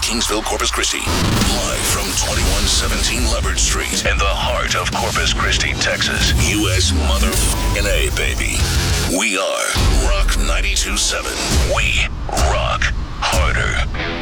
Kingsville, Corpus Christi. Live from 2117 Leopard Street in the heart of Corpus Christi, Texas. U.S. mother***ing A, baby. We are Rock 92.7. We rock harder.